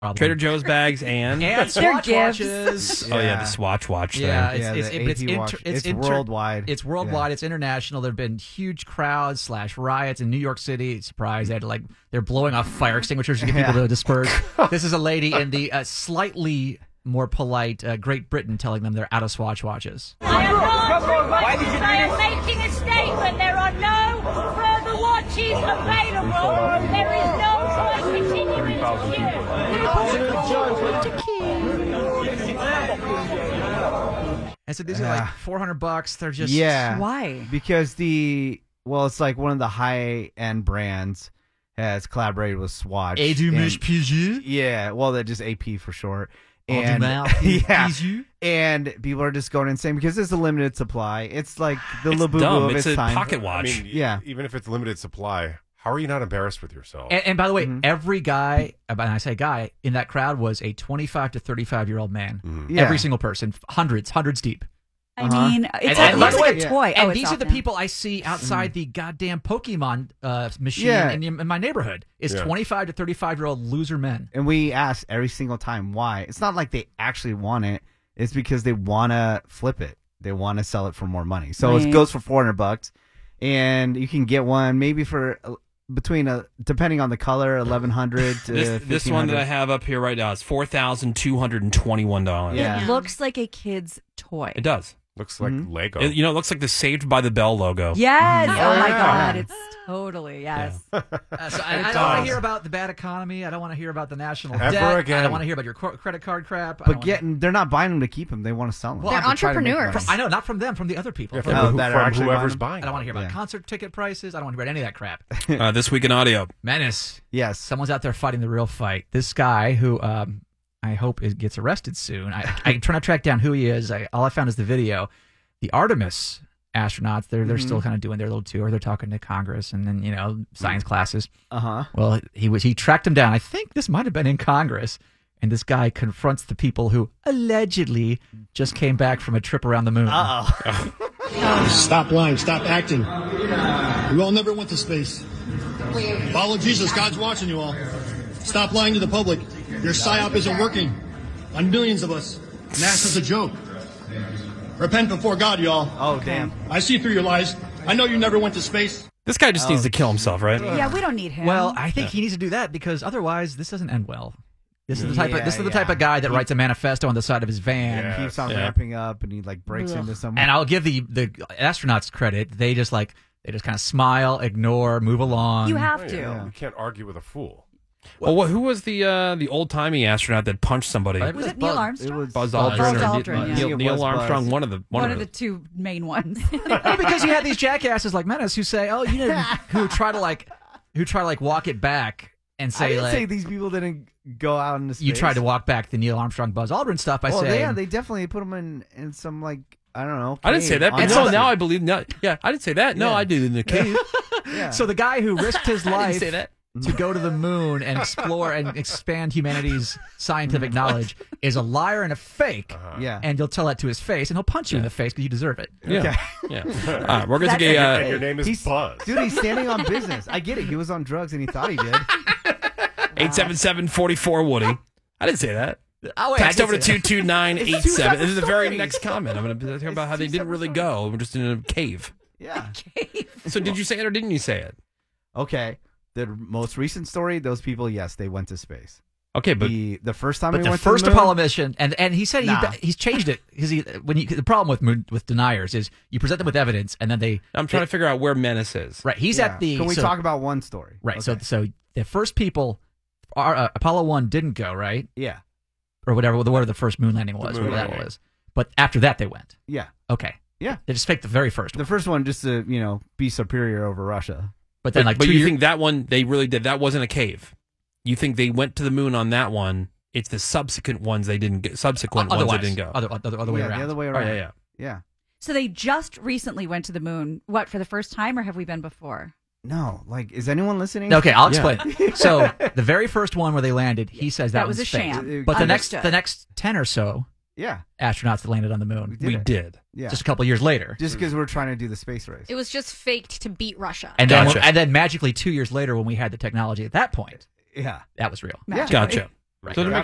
Probably. Trader Joe's bags and Swatch gifts. watches. Oh yeah, the Swatch watch thing. Yeah, It's worldwide. It's worldwide. It's international. There have been huge crowds / riots in New York City. Surprise! They're blowing off fire extinguishers to get people to disperse. This is a lady in the slightly more polite Great Britain telling them they're out of Swatch watches. I am making a statement. There are no further watches available. There is no point continuing to queue. And so these are like $400. They're just Why? Because it's like one of the high-end brands has collaborated with Swatch. PG. Yeah, well, they're just AP for short. And and people are just going insane because it's a limited supply. It's like the Labubu dumb. of It's its a time. pocket watch. I mean, even if it's limited supply, how are you not embarrassed with yourself? And by the way, every guy, and I say guy, in that crowd was a 25 to 35-year-old man. Yeah. Every single person, hundreds deep. I mean, it And looks by the like way, a toy. And it's these are off the now. people I see outside the goddamn Pokemon machine in my neighborhood. Is 25 to 35-year-old loser men. And we ask every single time why. It's not like they actually want it. It's because they want to flip it. They want to sell it for more money. So it goes for $400, and you can get one maybe for between depending on the color, $1,100 to this one that I have up here right now is $4,221. Yeah. It looks like a kid's toy. It does. Looks like Lego. It looks like the Saved by the Bell logo. Yes. Mhm. Oh my Yeah. God. It's totally yes. So I don't want to hear about the bad economy. I don't want to hear about the national Ever debt. again. I don't want to hear about your credit card crap. But they're not buying them to keep them. They want to sell them. Well, They're I'm trying to make entrepreneurs. money. I know, not from them, from the other people. Yeah, From that are actually whoever's buying buying. I don't want to hear about Yeah. concert ticket prices. I don't want to hear about any of that crap. This week in audio. Menace. Yes. Someone's out there fighting the real fight. This guy who I hope gets arrested soon. I'm trying to track down who he is. All I found is the video. The Artemis astronauts, they're still kind of doing their little tour. They're talking to Congress and then, science classes. Uh-huh. Well, he tracked him down. I think this might have been in Congress. And this guy confronts the people who allegedly just came back from a trip around the moon. Stop lying. Stop acting. We all never went to space. Follow Jesus. God's watching you all. Stop lying to the public. Your PSYOP isn't working on millions of us. NASA's a joke. Repent before God, y'all. Oh, damn. I see through your lies. I know you never went to space. This guy just needs to kill himself, right? Yeah, we don't need him. Well, I think he needs to do that because otherwise this doesn't end well. This is the type of guy that writes a manifesto on the side of his van. Yeah. Keeps on ramping up, and he breaks into someone. And I'll give the astronauts credit. They just kind of smile, ignore, move along. you have to. Yeah. You can't argue with a fool. Well, who was the old timey astronaut that punched somebody? Was it Neil Armstrong? It was Buzz Buzz Aldrin. Aldrin, yeah. Neil Armstrong. Buzz. One of the two main ones. Well, because you have these jackasses like Menace who say, "Oh, you didn't," who try to walk it back and say, I didn't say these people didn't go out into space. you tried to walk back the Neil Armstrong, Buzz Aldrin stuff by saying, they definitely put them in some I don't know. I didn't say that, but cave. now I believe. No, yeah, I didn't say that. No, Yeah. I did in the cave. Yeah. So the guy who risked his I life didn't say that. to go to the moon and explore and expand humanity's scientific knowledge is a liar and a fake. Yeah. And you'll tell that to his face, and he'll punch you in the face because you deserve it. Yeah, yeah. All right, we're going to That's get And your name is Buzz. Dude, he's standing on business. I get it. He was on drugs and he thought he did. 877-44-Woody. I didn't say that. Oh, wait, Text I over did to say that. 22987. This is the very stories. next comment. I'm going to talk about how they didn't really go. We're just in a cave. Yeah. So did you say it or didn't you say it? Okay. The most recent story, those people, yes, they went to space. Okay, but The first time But we the went first to the moon, Apollo mission, and he said Nah. he's changed it because the problem with deniers is you present them with evidence and then I'm trying to figure out where Menace is. right. He's Yeah. at the. Can we so- talk about one story? Right. Okay. So the first people, Apollo 1 didn't go right Yeah. or whatever the first moon landing was, moon whatever that landing. was. But after that they went. Yeah. Okay. Yeah. They just faked the very first The one. first one just to, be superior over Russia. But then But 2 you years. think that one they really did? That wasn't a cave. You think they went to the moon on that one? It's the subsequent ones they didn't get. Subsequent ones otherwise, they didn't go. other way Yeah, around. the other way Oh around. yeah. Yeah. So they just recently went to the moon. What, for the first time, or have we been before? No, is anyone listening? Okay, I'll explain. So the very first one where they landed, he says that was was a fake. sham. But the Understood. next 10 or so Yeah. astronauts that landed on the moon, We did. Yeah. just a couple years later. Just because we're trying to do the space race. It was just faked to beat Russia. And Gotcha. then magically 2 years later, when we had the technology at that point, Yeah. that was real. Magically. Gotcha. So to make